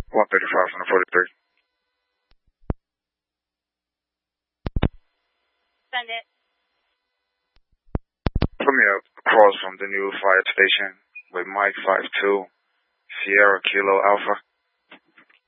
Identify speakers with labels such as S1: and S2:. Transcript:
S1: 135 from the 43.
S2: Send it.
S1: Put me up across from the new fire station with Mike 52, Sierra Kilo Alpha.